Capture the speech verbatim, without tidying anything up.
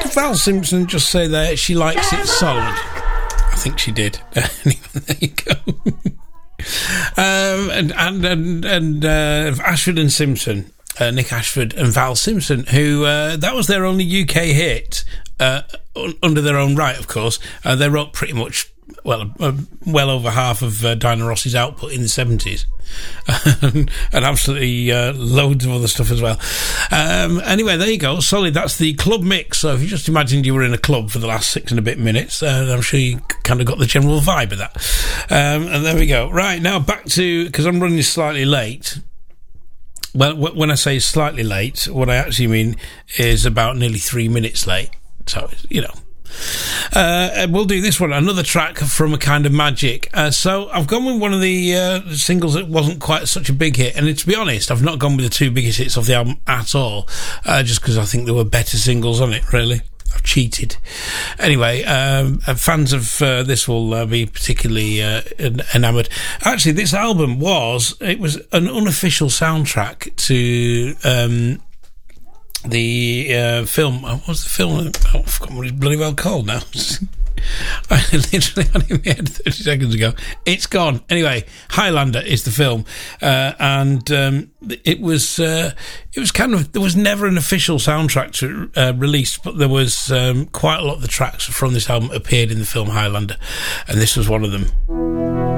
Val Simpson just say there she likes it solid? I think she did. There you go. um, and and and, and uh, Ashford and Simpson, uh, Nick Ashford and Val Simpson, who uh, that was their only U K hit, uh, un- under their own right, of course. Uh, they wrote pretty much, well, uh, well over half of uh, Diana Ross's output in the seventies. and absolutely uh, loads of other stuff as well. Um, anyway, there you go. Solid. That's the club mix. So if you just imagined you were in a club for the last six and a bit minutes, uh, I'm sure you kind of got the general vibe of that. Um, and there we go. Right, now back to, because I'm running slightly late. Well, when I say slightly late, what I actually mean is about nearly three minutes late. So, you know. Uh, we'll do this one, another track from A Kind of Magic. Uh, so I've gone with one of the uh, singles that wasn't quite such a big hit, and to be honest, I've not gone with the two biggest hits of the album at all, uh, just because I think there were better singles on it, really. I've cheated. Anyway, um, fans of uh, this will uh, be particularly uh, enamoured. Actually, this album was, it was an unofficial soundtrack to... Um, the uh, film, what was the film? Oh, I forgot what it's bloody well called now. I literally had it in my head thirty seconds ago. It's gone. Anyway, Highlander is the film, uh, and um, it was uh, it was kind of, there was never an official soundtrack to, uh, released, but there was um, quite a lot of the tracks from this album appeared in the film Highlander, and this was one of them.